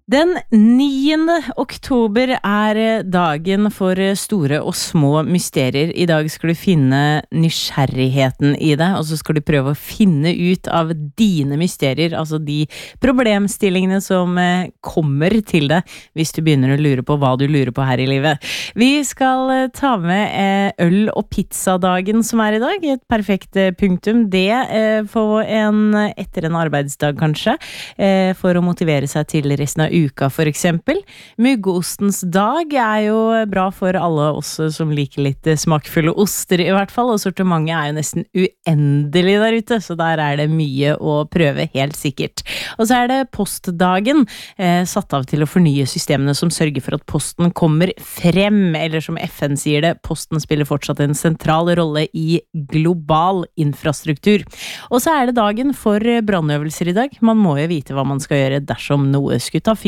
Den 9. oktober dagen for store og små mysterier. I dag skal du finne nysgjerrigheten i det, og så skal du prøve å finne ut av dine mysterier, altså de problemstillingene som kommer til deg hvis du begynner å lure på hva du lurer på her i livet. Vi skal ta med øl- og pizzadagen som i dag, et perfekt punktum. Det etter en arbeidsdag kanskje, for å motivere seg til resten av uka for eksempel. Muggostens dag jo bra for alle oss som liker litt smakfulle oster i hvert fall, og sortimentet jo nesten uendelig der ute, så der det mye å prøve helt sikkert. Og så det postdagen, satt av til å fornye systemene som sørger for at posten kommer frem, eller som FN sier det, posten spiller fortsatt en sentral rolle i global infrastruktur. Og så det dagen for brannøvelser i dag. Man må jo vite hva man skal gjøre dersom noe skulle ta fyr